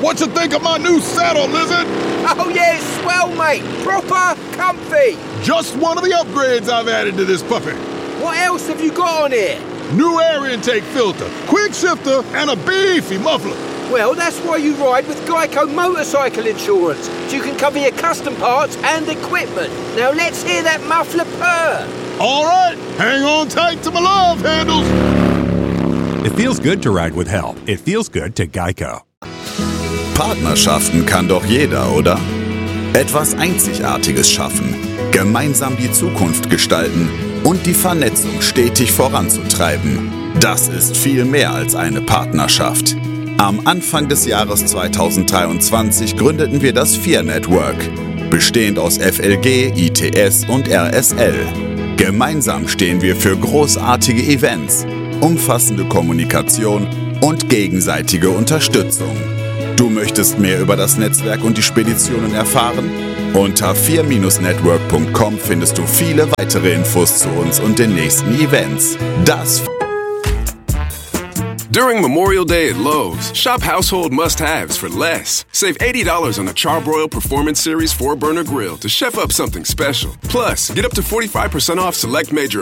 What you think of my new saddle, Lizard? Oh yeah, it's swell, mate. Proper comfy. Just one of the upgrades I've added to this puppy. What else have you got on here? New air intake filter, quick shifter, and a beefy muffler. Well, that's why you ride with Geico Motorcycle Insurance, so you can cover your custom parts and equipment. Now let's hear that muffler purr. All right, hang on tight to my love handles. It feels good to ride with help. It feels good to Geico. Partnerschaften kann doch jeder, oder? Etwas Einzigartiges schaffen, gemeinsam die Zukunft gestalten und die Vernetzung stetig voranzutreiben. Das ist viel mehr als eine Partnerschaft. Am Anfang des Jahres 2023 gründeten wir das FIR Network, bestehend aus FLG, ITS und RSL. Gemeinsam stehen wir für großartige Events, umfassende Kommunikation und gegenseitige Unterstützung. Du möchtest mehr über das Netzwerk und die Speditionen erfahren? Unter fir-network.com findest du viele weitere Infos zu uns und den nächsten Events. During Memorial Day at Lowe's, shop household must-haves for less. Save $80 on a Charbroil Performance Series 4-burner grill to chef up something special. Plus, get up to 45% off select major